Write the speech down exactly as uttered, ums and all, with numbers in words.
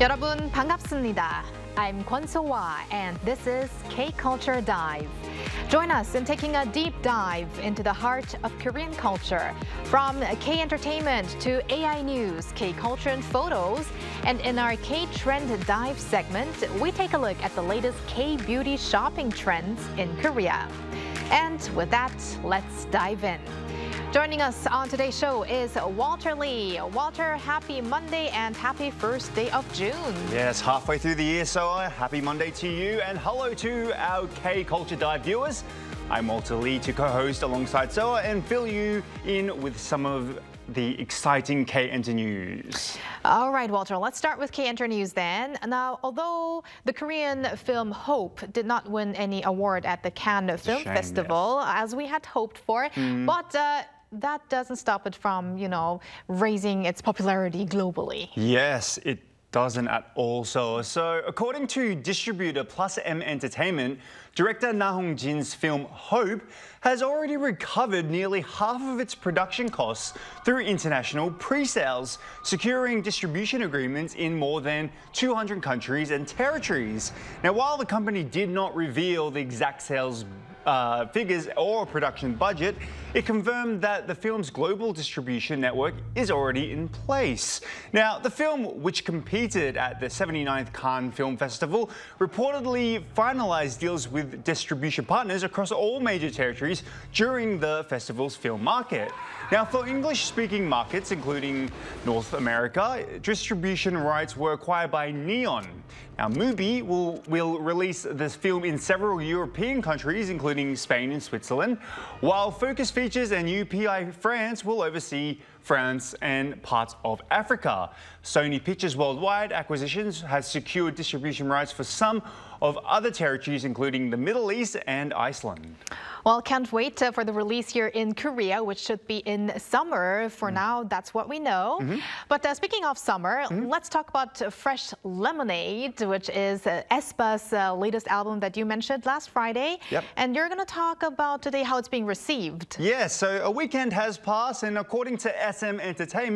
여러분 반갑습니다. I'm Kwon So-hwa and this is K-Culture Dive. Join us in taking a deep dive into the heart of Korean culture. From K-entertainment to A I news, K-culture and photos. And in our K-Trend Dive segment, we take a look at the latest K-beauty shopping trends in Korea. And with that, let's dive in. Joining us on today's show is Walter Lee. Walter, happy Monday and happy first day of June. Yes, halfway through the year, so uh, happy Monday to you and hello to our K-Culture Dive viewers. I'm Walter Lee to co-host alongside Soa and fill you in with some of the exciting K-Enter news. All right, Walter, let's start with K-Enter news then. Now, although the Korean film Hope did not win any award at the Cannes Film Shame, Festival, yes. as we had hoped for, mm. but uh, that doesn't stop it from, you know, raising its popularity globally. Yes, it doesn't at all. So, so according to distributor Plus M Entertainment, director Na Hong-jin's film Hope has already recovered nearly half of its production costs through international pre-sales, securing distribution agreements in more than two hundred countries and territories. Now, while the company did not reveal the exact sales Uh, figures or production budget, it confirmed that the film's global distribution network is already in place. Now, the film, which competed at the seventy-ninth Cannes Film Festival, reportedly finalized deals with distribution partners across all major territories during the festival's film market. Now, for English-speaking markets, including North America, distribution rights were acquired by Neon. Now, Mubi will, will release this film in several European countries, including Spain and Switzerland, while Focus Features and U P I France will oversee France and parts of Africa. Sony Pictures Worldwide Acquisitions has secured distribution rights for some of other territories, including the Middle East and Iceland. Well, can't wait uh, for the release here in Korea, which should be in summer. For mm. now, that's what we know. Mm-hmm. But uh, speaking of summer, mm-hmm. let's talk about uh, Fresh Lemonade, which is uh, aespa's uh, latest album that you mentioned last Friday. Yep. And you're going to talk about today how it's being received. Yes, yeah, so a weekend has passed, and according to S M Entertainment,